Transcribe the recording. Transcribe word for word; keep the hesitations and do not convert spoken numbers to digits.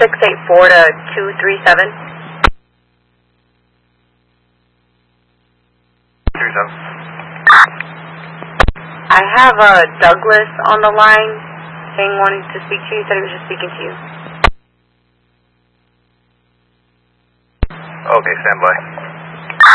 six eight four to two three seven. three seven. I have uh, Douglas on the line saying wanting to speak to you. He said he was just speaking to you. Okay, stand by.